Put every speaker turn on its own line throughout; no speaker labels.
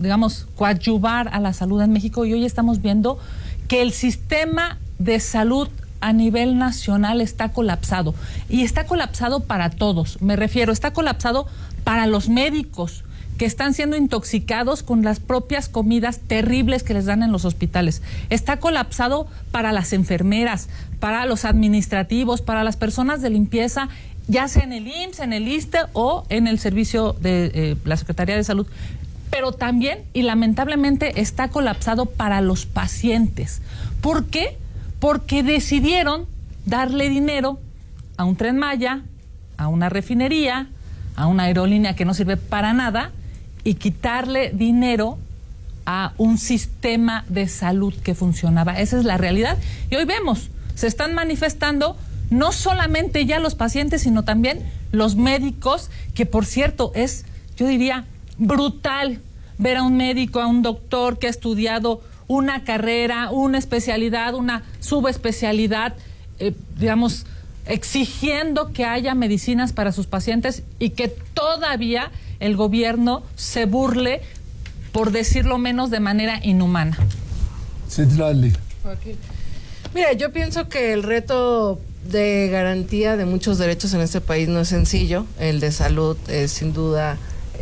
digamos, coadyuvar a la salud en México, y hoy estamos viendo que el sistema de salud a nivel nacional está colapsado, y está colapsado para todos. Me refiero, está colapsado para los médicos, que están siendo intoxicados con las propias comidas terribles que les dan en los hospitales. Está colapsado para las enfermeras, para los administrativos, para las personas de limpieza, ya sea en el IMSS, en el ISSSTE o en el servicio de la Secretaría de Salud. Pero también, y lamentablemente, está colapsado para los pacientes. ¿Por qué? Porque decidieron darle dinero a un Tren Maya, a una refinería, a una aerolínea que no sirve para nada, y quitarle dinero a un sistema de salud que funcionaba. Esa es la realidad. Y hoy vemos, se están manifestando no solamente ya los pacientes, sino también los médicos, que por cierto es, yo diría, brutal ver a un médico, a un doctor que ha estudiado una carrera, una especialidad, una subespecialidad, digamos, exigiendo que haya medicinas para sus pacientes, y que todavía el gobierno se burle, por decirlo menos, de manera inhumana.
Citlali.
Okay. Mira, yo pienso que el reto de garantía de muchos derechos en este país no es sencillo. El de salud es sin duda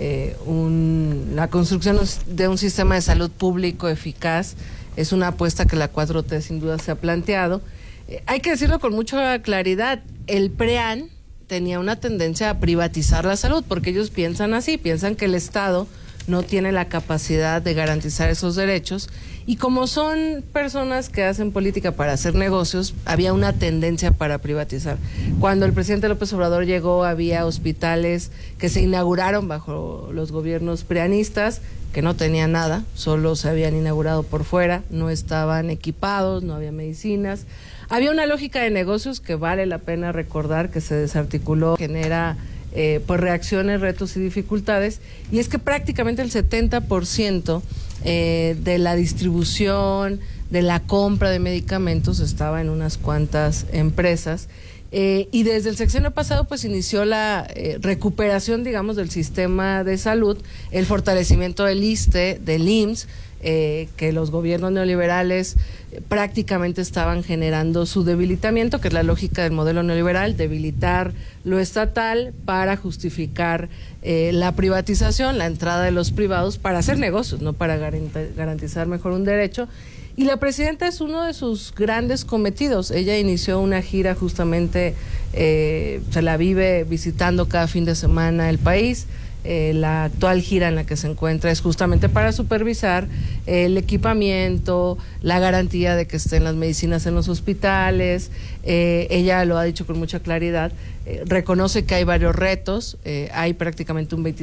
la construcción de un sistema de salud público eficaz. Es una apuesta que la 4T sin duda se ha planteado. Hay que decirlo con mucha claridad, el PREAN tenía una tendencia a privatizar la salud, porque ellos piensan así, piensan que el Estado no tiene la capacidad de garantizar esos derechos, y como son personas que hacen política para hacer negocios, había una tendencia para privatizar. Cuando el presidente López Obrador llegó, había hospitales que se inauguraron bajo los gobiernos preanistas, que no tenían nada, solo se habían inaugurado por fuera, no estaban equipados, no había medicinas. Había una lógica de negocios que vale la pena recordar, que se desarticuló, genera pues reacciones, retos y dificultades, y es que prácticamente el 70% de la distribución, de la compra de medicamentos estaba en unas cuantas empresas, y desde el sexenio pasado pues inició la recuperación, digamos, del sistema de salud, el fortalecimiento del ISSSTE, del IMSS, que los gobiernos neoliberales prácticamente estaban generando su debilitamiento, que es la lógica del modelo neoliberal, debilitar lo estatal para justificar la privatización, la entrada de los privados para hacer negocios, no para garantizar mejor un derecho. Y la presidenta es uno de sus grandes cometidos. Ella inició una gira justamente, se la vive visitando cada fin de semana el país. La actual gira en la que se encuentra es justamente para supervisar el equipamiento, la garantía de que estén las medicinas en los hospitales. Ella lo ha dicho con mucha claridad, reconoce que hay varios retos, hay prácticamente un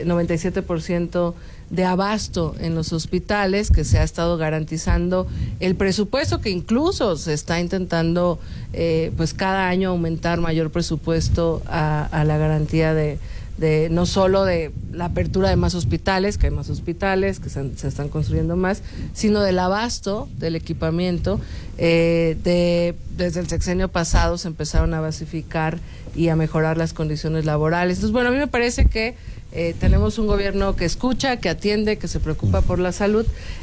97% de abasto en los hospitales, que se ha estado garantizando el presupuesto, que incluso se está intentando pues cada año aumentar mayor presupuesto a la garantía de no solo de la apertura de más hospitales, que hay más hospitales, que se están construyendo más, sino del abasto, del equipamiento. Desde el sexenio pasado se empezaron a basificar y a mejorar las condiciones laborales. Entonces, bueno, a mí me parece que tenemos un gobierno que escucha, que atiende, que se preocupa por la salud,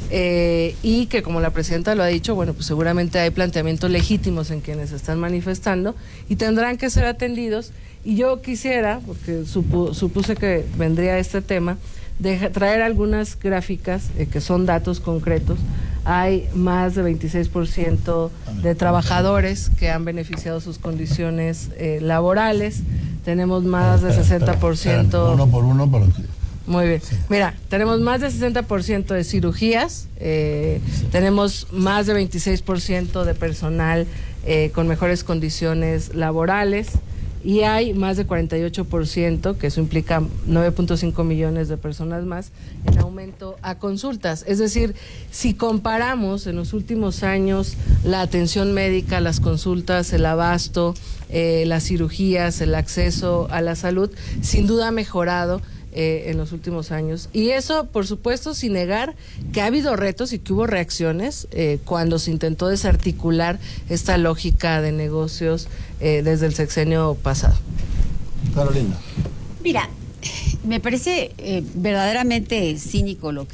y que, como la presidenta lo ha dicho, bueno, pues seguramente hay planteamientos legítimos en quienes se están manifestando y tendrán que ser atendidos. Y yo quisiera, porque supuse que vendría este tema, traer algunas gráficas que son datos concretos. Hay más de 26% de trabajadores que han beneficiado sus condiciones laborales. Tenemos más de 60%...
Uno por uno para que...
Muy bien.
Sí.
Mira, tenemos más de 60% de cirugías, tenemos más de 26% de personal con mejores condiciones laborales, y hay más de 48%, que eso implica 9.5 millones de personas más, en aumento a consultas. Es decir, si comparamos en los últimos años la atención médica, las consultas, el abasto, las cirugías, el acceso a la salud, sin duda ha mejorado en los últimos años. Y eso, por supuesto, sin negar que ha habido retos y que hubo reacciones cuando se intentó desarticular esta lógica de negocios desde el sexenio pasado.
Carolina.
Mira, me parece verdaderamente cínico lo que